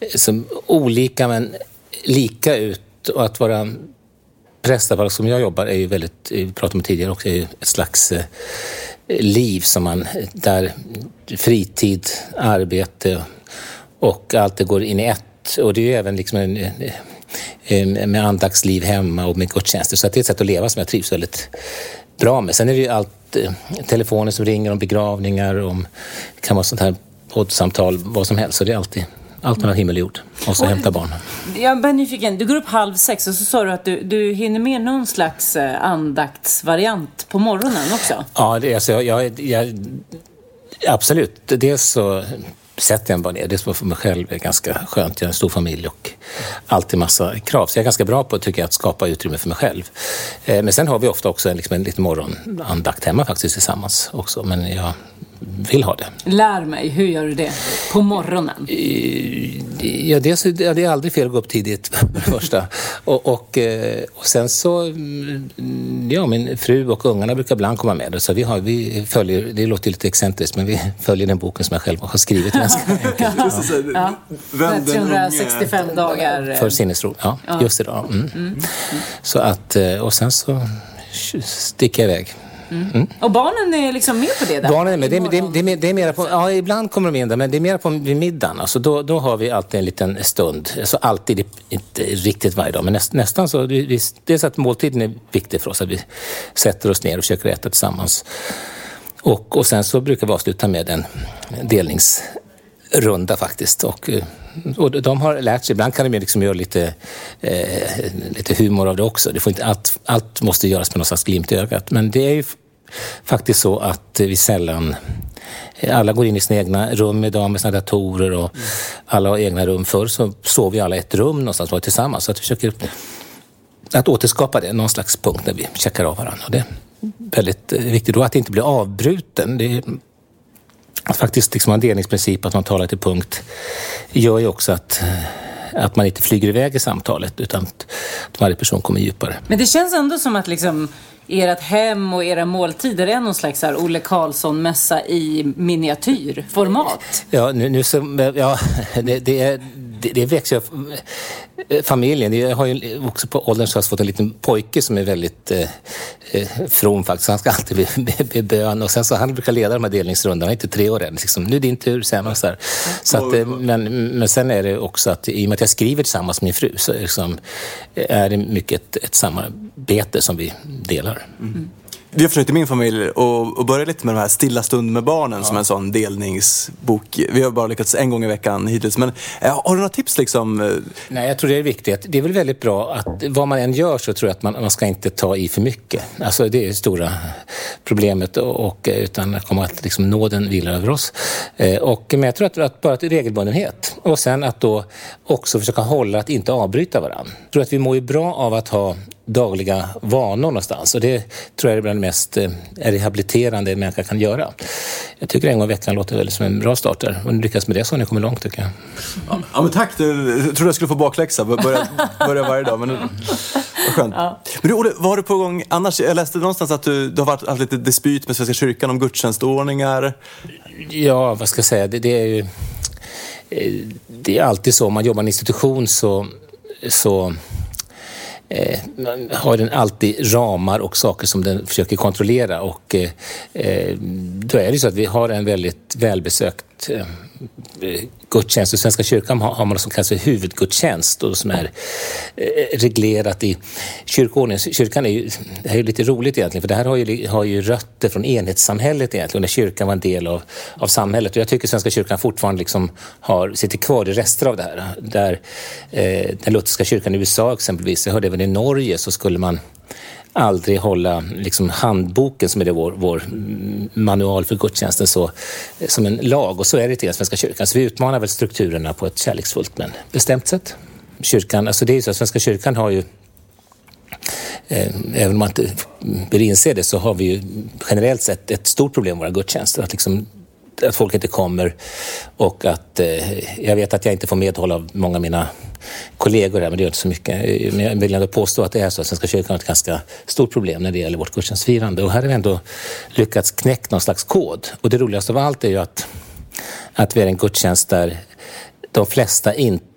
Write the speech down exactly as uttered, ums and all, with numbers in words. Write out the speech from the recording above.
som olika men lika ut, och att vara prästapparat som jag jobbar är ju väldigt, vi pratade om tidigare också, är ju ett slags eh, liv som man, där fritid, arbete och allt det går in i ett, och det är ju även liksom en, en, med andaktsliv hemma och med gudstjänster, så att det är ett sätt att leva som jag trivs väldigt bra med. Sen är det ju allt eh, telefoner som ringer om begravningar, om det kan vara sånt här poddsamtal, vad som helst, så det är alltid allt mellan himmel och jord. Och så och, hämta barn. Jag är nyfiken. Du går upp halv sex och så sa du att du, du hinner med någon slags andaktsvariant på morgonen också. Ja, det är alltså, jag, jag, jag, absolut. Dels så sätter jag bara ner. Det för mig själv är ganska skönt. Jag har en stor familj och alltid massa krav. Så jag är ganska bra på, tycker jag, att skapa utrymme för mig själv. Men sen har vi ofta också en, liksom en liten morgonandakt hemma faktiskt tillsammans också. Men jag vill ha det. Lär mig, hur gör du det på morgonen? Ja, det är, det är aldrig fel att gå upp tidigt för det första. Och, och, och sen så, ja, min fru och ungarna brukar ibland komma med. Så vi, har, vi följer, det låter lite excentriskt, men vi följer den boken som jag själv har skrivit ganska enkelt. Ja. Ja. trehundrasextiofem dagar. För sinnesro, ja, ja. Just det då. Mm. Mm. Mm. Så att, och sen så sticker jag iväg. Mm. Mm. Och barnen är liksom med på det där? Barnen är med. Det, det, det, det, det är mer på, ja, ibland kommer de in där, men det är mer på vid middagen. Alltså då, då har vi alltid en liten stund. Alltså alltid, inte riktigt varje dag, men näst, nästan så. Vi, det är så att måltiden är viktig för oss. Att vi sätter oss ner och försöker äta tillsammans. Och, och sen så brukar vi avsluta med en delningsrunda faktiskt. Och, och de har lärt sig. Ibland kan de liksom göra lite, eh, lite humor av det också. Det får inte, allt, allt måste göras med någon slags glimt i ögat. Men det är ju faktiskt så att vi sällan, alla går in i sina egna rum idag med sina datorer och mm. alla har egna rum. Förr så sov vi alla i ett rum någonstans, var tillsammans. Så att vi försöker att återskapa det, någon slags punkt när vi checkar av varandra. Och det är väldigt viktigt då att det inte blir avbruten. Det är att faktiskt liksom en delningsprincip, att man talar till punkt, gör ju också att, att man inte flyger iväg i samtalet, utan att varje person kommer djupare. Men det känns ändå som att liksom ert hem och era måltider är någon slags här Olle Karlsson-mässa i miniatyrformat. Ja, nu, nu så, ja, det, det är det, det växer ju familjen. Jag har ju också på ålderns höst fått en liten pojke som är väldigt eh, from faktiskt. Han ska alltid be, be, be bön. Och sen så han brukar leda de här delningsrundan. Han är inte tre år än. Liksom, nu är din tur, sen och så här. Så att, men, men sen är det också att i och med att jag skriver tillsammans med min fru så är det, liksom, är det mycket ett, ett samarbete som vi delar. Mm. Vi har försökt i min familj och, och börja lite med de här stilla stund med barnen, ja, som en sån delningsbok. Vi har bara lyckats en gång i veckan hittills. Men äh, har du några tips liksom? Nej, jag tror det är viktigt. Det är väl väldigt bra att vad man än gör så tror jag att man, man ska inte ta i för mycket. Alltså det är det stora problemet, och, och, utan att komma att liksom nåden vilar över oss. Eh, och, men jag tror att, att bara till regelbundenhet. Och sen att då också försöka hålla att inte avbryta varandra. Jag tror att vi mår ju bra av att ha dagliga vanor någonstans, och det tror jag är bland det mest eh, rehabiliterande en människa kan göra. Jag tycker en gång i veckan låter väl som en bra start där. Om ni lyckas med det så har ni kommit långt, tycker jag. Ja, ja men tack, jag trodde jag skulle få bakläxa, börja, börja varje dag, men vad skönt. Ja. Men du, Olle, vad har du på gång annars? Jag läste någonstans att du, du har varit, haft lite dispyt med Svenska kyrkan om gudstjänstordningar. Ja, vad ska jag säga, det, det är ju det är alltid så, om man jobbar i en institution så så Eh, har den alltid ramar och saker som den försöker kontrollera, och eh, då är det så att vi har en väldigt välbesökt eh, gudstjänst. Och Svenska kyrkan har, har man något som kallas för huvudgudstjänst, och som är eh, reglerat i kyrkoordningen. Kyrkan är ju, det här är ju lite roligt egentligen, för det här har ju, har ju rötter från enhetssamhället egentligen, när kyrkan var en del av, av samhället. Och jag tycker Svenska kyrkan fortfarande liksom har, sitter kvar i rester av det här. Där eh, den lutherska kyrkan i U S A exempelvis, jag hörde även i Norge, så skulle man aldrig hålla liksom handboken, som är det vår, vår manual för gudstjänsten, så, som en lag. Och så är det till Svenska kyrkan. Så vi utmanar väl strukturerna på ett kärleksfullt men bestämt sätt. Kyrkan, alltså det är så att Svenska kyrkan har ju, eh, även om man inte vill inse det, så har vi ju generellt sett ett stort problem med våra gudstjänster. Att liksom att folk inte kommer, och att eh, jag vet att jag inte får medhåll av många av mina kollegor här, men det gör inte så mycket. Men jag vill ändå påstå att det är så att Svenska kyrkan har ett ganska stort problem när det gäller vårt gudstjänstfirande, och här har vi ändå lyckats knäcka någon slags kod. Och det roligaste av allt är ju att, att vi är en gudstjänst där de flesta inte